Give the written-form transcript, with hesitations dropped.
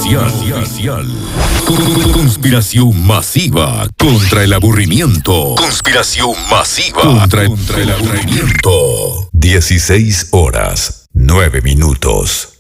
Conspiración masiva contra el aburrimiento. Conspiración masiva contra el aburrimiento. 16 horas, 9 minutos.